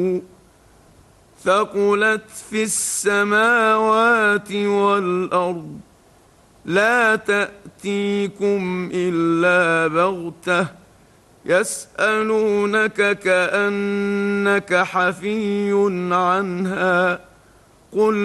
ثقلت في السماوات والأرض لا تأتيكم إلا بغتة يسألونك كأنك حفي عنها قل